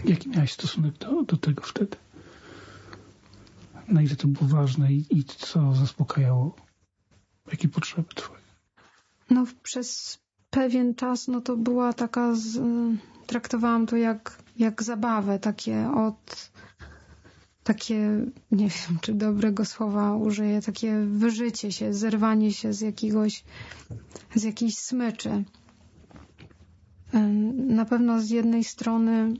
Jaki miałeś stosunek do tego wtedy? Na ile to było ważne i co zaspokajało? Jakie potrzeby twoje? No przez pewien czas, no to była taka, traktowałam to jak zabawę, takie, nie wiem, czy dobrego słowa użyję, takie wyżycie się, zerwanie się z jakiejś smyczy. Na pewno z jednej strony,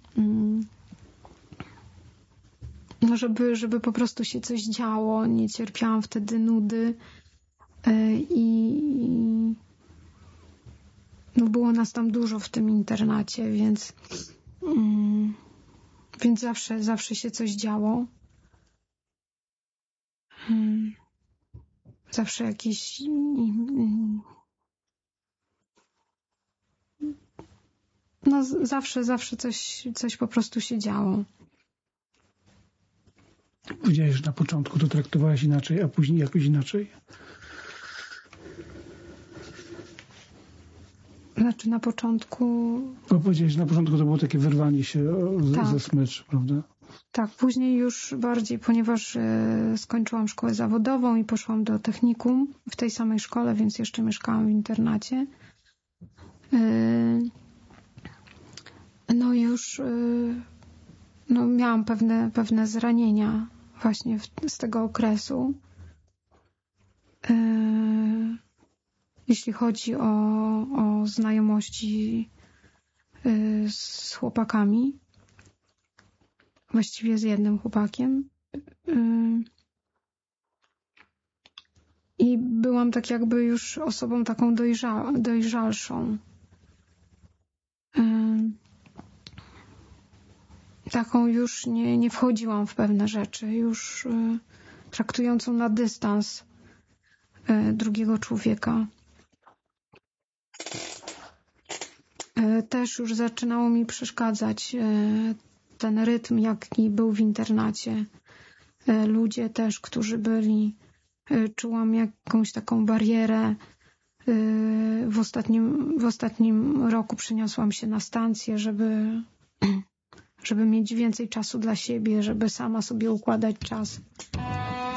no żeby po prostu się coś działo, nie cierpiałam wtedy nudy i no było nas tam dużo w tym internacie, więc zawsze się coś działo. Zawsze jakieś no zawsze coś po prostu się działo. Powiedziałeś, że na początku to traktowałaś inaczej, a później jakoś inaczej? Znaczy na początku... Bo powiedziałeś, że na początku to było takie wyrwanie się ze smyczy, prawda? Tak, później już bardziej, ponieważ skończyłam szkołę zawodową i poszłam do technikum w tej samej szkole, więc jeszcze mieszkałam w internacie. No już no miałam pewne zranienia właśnie z tego okresu. Jeśli chodzi o znajomości z chłopakami, właściwie z jednym chłopakiem. I byłam tak jakby już osobą taką dojrzalszą. Taką już nie wchodziłam w pewne rzeczy, już traktującą na dystans drugiego człowieka. Też już zaczynało mi przeszkadzać ten rytm, jaki był w internacie. Ludzie też, którzy byli, czułam jakąś taką barierę. W ostatnim roku przeniosłam się na stację, żeby mieć więcej czasu dla siebie, żeby sama sobie układać czas.